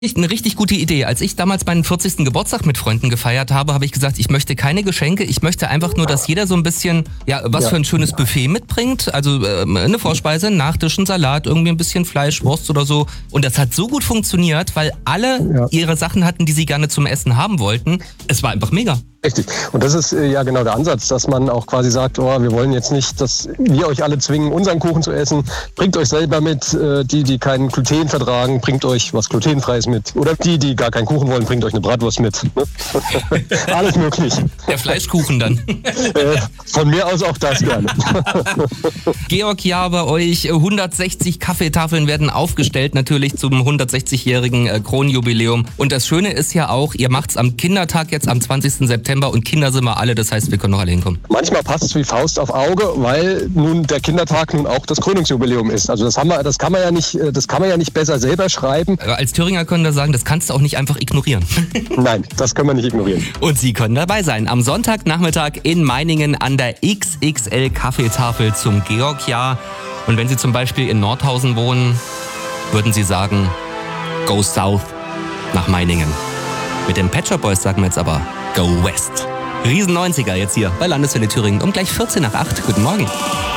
Eine richtig gute Idee. Als ich damals meinen 40. Geburtstag mit Freunden gefeiert habe, habe ich gesagt, ich möchte keine Geschenke, ich möchte einfach nur, dass jeder so ein bisschen, für ein schönes Buffet mitbringt. Also eine Vorspeise, ein Nachtisch, ein Salat, irgendwie ein bisschen Fleisch, Wurst oder so. Und das hat so gut funktioniert, weil alle ihre Sachen hatten, die sie gerne zum Essen haben wollten. Es war einfach mega. Richtig. Und das ist ja genau der Ansatz, dass man auch quasi sagt, wir wollen jetzt nicht, dass wir euch alle zwingen, unseren Kuchen zu essen. Bringt euch selber mit, die kein Gluten vertragen, bringt euch was Glutenfreies mit. Oder die gar keinen Kuchen wollen, bringt euch eine Bratwurst mit. Alles möglich. Der Fleischkuchen dann. Von mir aus auch das gerne. Georg Jahr bei euch, 160 Kaffeetafeln werden aufgestellt, natürlich zum 160-jährigen Kronjubiläum. Und das Schöne ist ja auch, ihr macht's am Kindertag jetzt am 20. September und Kinder sind wir alle, das heißt, wir können noch alle hinkommen. Manchmal passt es wie Faust auf Auge, weil nun der Kindertag nun auch das Krönungsjubiläum ist. Also das kann man ja nicht besser selber schreiben. Als Thüringer können wir sagen, das kannst du auch nicht einfach ignorieren. Nein, das können wir nicht ignorieren. Und Sie können dabei sein. Am Sonntagnachmittag in Meiningen an der XXL Kaffeetafel zum Georg-Jahr. Und wenn Sie zum Beispiel in Nordhausen wohnen, würden Sie sagen, go south nach Meiningen. Mit den Pet Shop Boys sagen wir jetzt aber, go west. Riesen 90er jetzt hier bei Landeswelle Thüringen um gleich 14 nach 8. Guten Morgen.